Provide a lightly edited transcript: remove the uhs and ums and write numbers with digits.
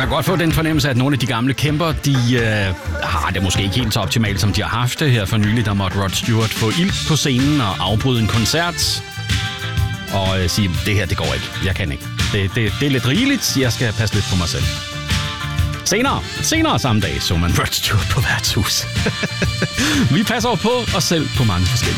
kan godt få den fornemmelse, at nogle af de gamle kæmper, de har det måske ikke helt så optimalt, som de har haft det her for nylig. Der måtte Rod Stewart få ild på scenen og afbryde en koncert. Og sige, det her, det går ikke. Jeg kan ikke. Det er lidt rigeligt. Jeg skal passe lidt på mig selv. Senere samme dag så man Rod Stewart på værtshus. Vi passer på os selv på mange forskellige